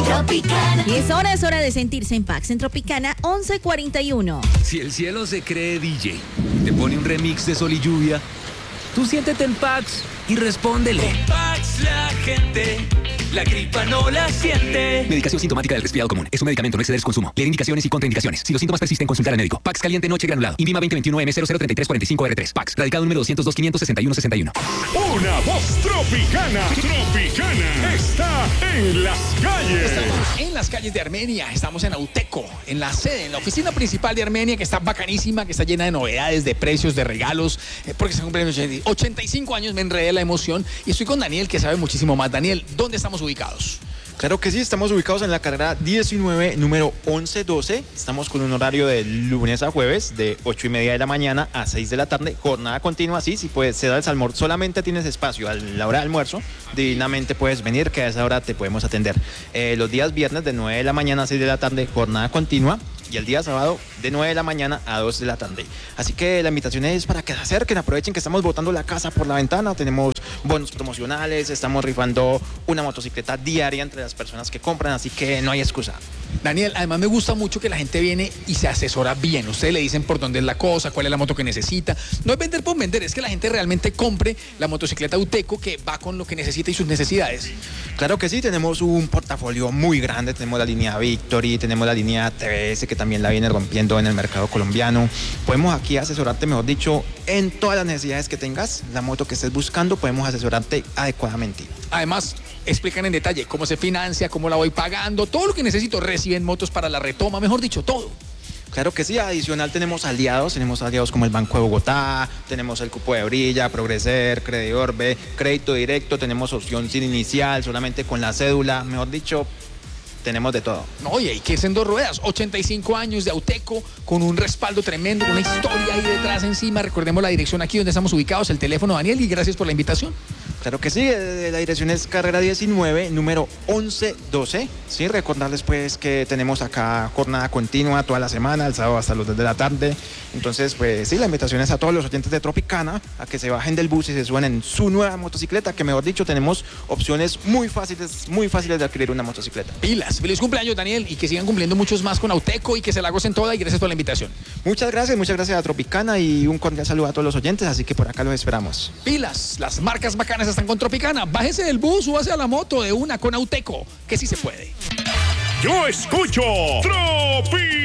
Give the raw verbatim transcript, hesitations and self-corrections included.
Tropicana. Y es hora, es hora de sentirse en Pax en Tropicana once cuarenta y uno. Si el cielo se cree D J, te pone un remix de sol y lluvia, tú siéntete en Pax y respóndele. Con Pax la gente, la gripa no la siente. Medicación sintomática del resfriado común. Es un medicamento, no exceder su consumo. Leer indicaciones y contraindicaciones. Si los síntomas persisten, consultar al médico. Pax caliente noche granulado. Invima veinte veintiuno M cero cero treinta y tres cuarenta y cinco R tres. Pax. Radicado número doscientos dos quinientos sesenta y uno sesenta y uno. Una voz tropicana. Tropicana está en las calles. Estamos en las calles de Armenia. Estamos en Auteco, en la sede, en la oficina principal de Armenia, que está bacanísima, que está llena de novedades, de precios, de regalos, eh, porque se cumplen ochenta y cinco años. Me enredé la emoción y estoy con Daniel, que sabe muchísimo más. Daniel, ¿dónde estamos ubicados? Claro que sí, estamos ubicados en la carrera diecinueve, número once doce. Estamos con un horario de lunes a jueves, de ocho y media de la mañana a seis de la tarde. Jornada continua, sí, si puedes, se da el salmor. Solamente tienes espacio a la hora de almuerzo. Divinamente puedes venir, que a esa hora te podemos atender. Eh, los días viernes de nueve de la mañana a seis de la tarde, jornada continua. Y el día sábado de nueve de la mañana a dos de la tarde. Así que la invitación es para que se acerquen, aprovechen que estamos botando la casa por la ventana. Tenemos bonos promocionales, estamos rifando una motocicleta diaria entre las personas que compran, así que no hay excusa. Daniel, además me gusta mucho que la gente viene y se asesora bien. Ustedes le dicen por dónde es la cosa, cuál es la moto que necesita. No es vender por vender, es que la gente realmente compre la motocicleta Auteco que va con lo que necesita y sus necesidades. Claro que sí, tenemos un portafolio muy grande. Tenemos la línea Victory, tenemos la línea T V S, que también la viene rompiendo en el mercado colombiano. Podemos aquí asesorarte, mejor dicho, en todas las necesidades que tengas, la moto que estés buscando, podemos asesorarte adecuadamente. Además, explican en detalle cómo se financia, cómo la voy pagando, todo lo que necesito. Reciben motos para la retoma, mejor dicho, todo. Claro que sí, adicional tenemos aliados, tenemos aliados como el Banco de Bogotá, tenemos el Cupo de Brilla, Progreser, Crediorbe, Crédito Directo, tenemos opción sin inicial, solamente con la cédula, mejor dicho, tenemos de todo. No, oye, ¿y qué es en dos ruedas? ochenta y cinco años de Auteco, con un respaldo tremendo, con una historia ahí detrás encima. Recordemos la dirección aquí donde estamos ubicados, el teléfono, Daniel, y gracias por la invitación. Claro que sí, la dirección es carrera diecinueve, número once doce. Sí, recordarles pues que tenemos acá jornada continua toda la semana, el sábado hasta las dos de la tarde. Entonces, pues sí, la invitación es a todos los oyentes de Tropicana a que se bajen del bus y se suban en su nueva motocicleta, que mejor dicho, tenemos opciones muy fáciles, muy fáciles de adquirir una motocicleta. Pilas, feliz cumpleaños, Daniel, y que sigan cumpliendo muchos más con Auteco y que se la gocen toda, y gracias por la invitación. Muchas gracias, muchas gracias a Tropicana y un cordial saludo a todos los oyentes, así que por acá los esperamos. Pilas, las marcas bacanas están con Tropicana. Bájese del bus, súbase a la moto de una con Auteco, que sí se puede. Yo escucho Tropi.